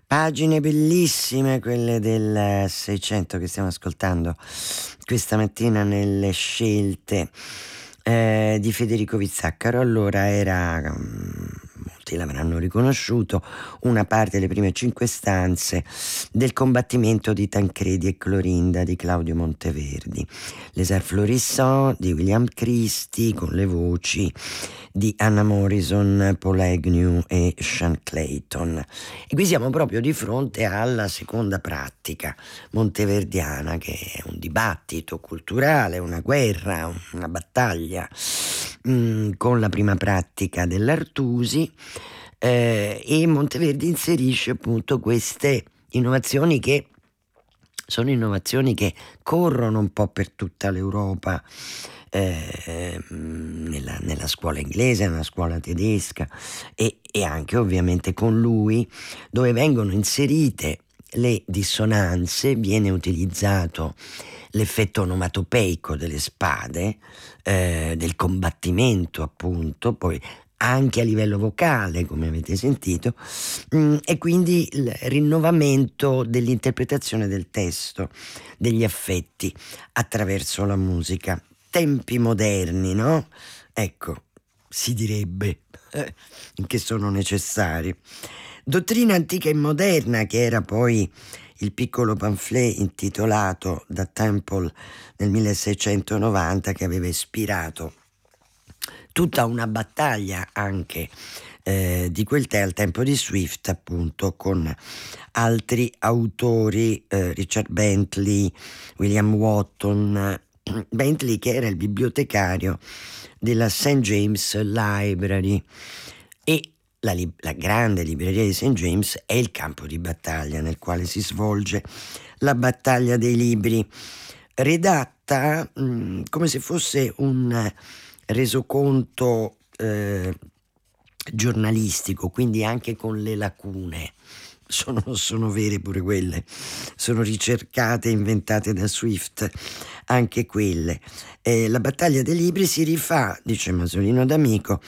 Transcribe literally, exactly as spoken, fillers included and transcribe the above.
Pagine bellissime quelle del Seicento che stiamo ascoltando questa mattina nelle scelte eh, di Federico Vizzaccaro. Allora era, um, molti l'avranno riconosciuto, una parte delle prime cinque stanze del combattimento di Tancredi e Clorinda di Claudio Monteverdi, Les Arts Florissants di William Christie con le voci di Anna Morrison, Paul Agnew e Sean Clayton. E qui siamo proprio di fronte alla seconda pratica monteverdiana, che è un dibattito culturale, una guerra, una battaglia mh, con la prima pratica dell'Artusi, eh, e Monteverdi inserisce appunto queste innovazioni che sono innovazioni che corrono un po' per tutta l'Europa, eh, nella, nella scuola inglese, nella scuola tedesca e, e anche ovviamente con lui, dove vengono inserite le dissonanze, viene utilizzato l'effetto onomatopeico delle spade, eh, del combattimento appunto, poi anche a livello vocale, come avete sentito, mh, e quindi il rinnovamento dell'interpretazione del testo, degli affetti attraverso la musica. Tempi moderni, no? Ecco, si direbbe eh, che sono necessari. Dottrina antica e moderna, che era poi il piccolo pamphlet intitolato Da Temple nel milleseicentonovanta, che aveva ispirato tutta una battaglia anche eh, di quel te al tempo di Swift, appunto, con altri autori, eh, Richard Bentley, William Wotton. Bentley, che era il bibliotecario della Saint James Library, e la, li- la grande libreria di Saint James è il campo di battaglia nel quale si svolge la battaglia dei libri, redatta mh, come se fosse un resoconto eh, giornalistico, quindi anche con le lacune. Sono, sono vere pure quelle, sono ricercate e inventate da Swift anche quelle. Eh, la battaglia dei libri si rifà, dice Masolino D'Amico,